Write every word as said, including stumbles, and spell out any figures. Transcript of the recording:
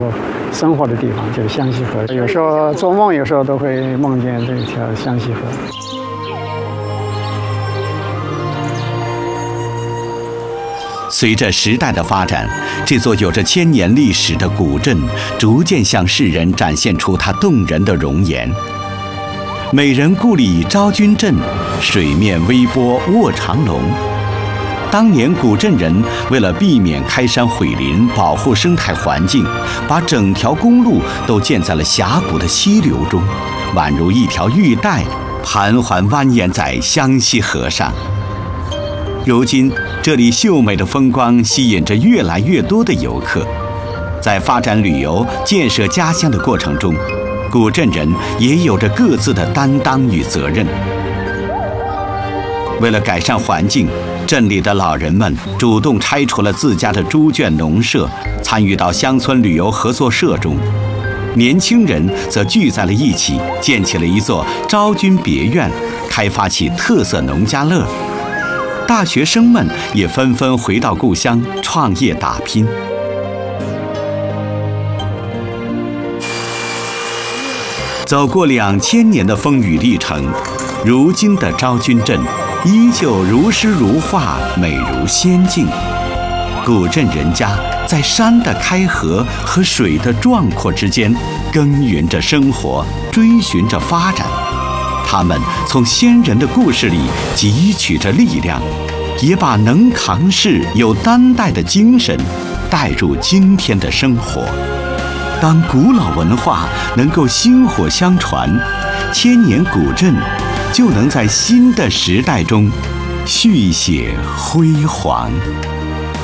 生活的地方就是湘西河，有时候做梦，有时候都会梦见这条湘西河。 随着时代的发展，这座有着千年历史的古镇逐渐向世人展现出它动人的容颜。美人故里昭君镇，水面微波卧长龙。当年古镇人为了避免开山毁林，保护生态环境，把整条公路都建在了峡谷的溪流中，宛如一条玉带，盘桓蜿蜒在湘西河上。如今，这里秀美的风光吸引着越来越多的游客。在发展旅游、建设家乡的过程中，古镇人也有着各自的担当与责任。为了改善环境，镇里的老人们主动拆除了自家的猪圈农舍，参与到乡村旅游合作社中。年轻人则聚在了一起，建起了一座昭君别院，开发起特色农家乐。大学生们也纷纷回到故乡创业打拼。走过两千年的风雨历程，如今的昭君镇依旧如诗如画，美如仙境。古镇人家在山的开合和水的壮阔之间耕耘着生活，追寻着发展。他们从先人的故事里汲取着力量，也把能扛事、有担待的精神带入今天的生活。当古老文化能够薪火相传，千年古镇就能在新的时代中续写辉煌。